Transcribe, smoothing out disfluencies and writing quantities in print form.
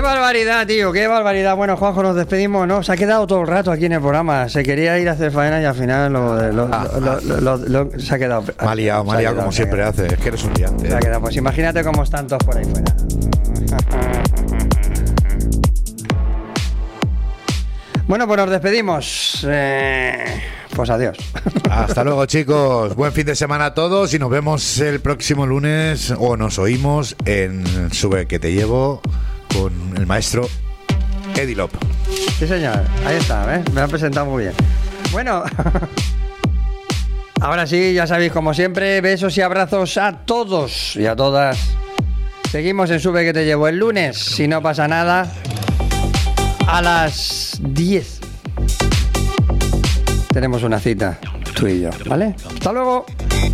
barbaridad, tío! ¡Qué barbaridad! Bueno, Juanjo, nos despedimos, ¿no? Se ha quedado todo el rato aquí en el programa. Se quería ir a hacer faena y al final se ha quedado... Me ha liado como siempre hace. Es que eres un liante. Se ha quedado. Pues imagínate cómo están todos por ahí fuera. Bueno, pues nos despedimos. Pues adiós. Hasta luego, chicos. Buen fin de semana a todos y nos vemos el próximo lunes o nos oímos en Sube que te llevo con el maestro Eddie Lop. Sí, señor. Ahí está, ¿ves? Me lo han presentado muy bien. Bueno, ahora sí, ya sabéis, como siempre, besos y abrazos a todos y a todas. Seguimos en Sube que te llevo el lunes, si no pasa nada, a las 10. Tenemos una cita, tú y yo, ¿vale? Hasta luego.